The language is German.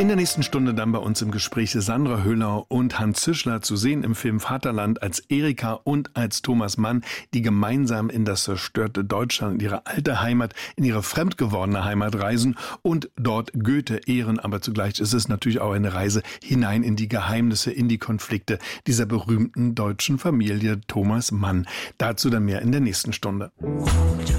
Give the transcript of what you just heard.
In der nächsten Stunde dann bei uns im Gespräch Sandra Hüller und Hans Zischler, zu sehen im Film Vaterland als Erika und als Thomas Mann, die gemeinsam in das zerstörte Deutschland, in ihre alte Heimat, in ihre fremdgewordene Heimat reisen und dort Goethe ehren. Aber zugleich ist es natürlich auch eine Reise hinein in die Geheimnisse, in die Konflikte dieser berühmten deutschen Familie Thomas Mann. Dazu dann mehr in der nächsten Stunde.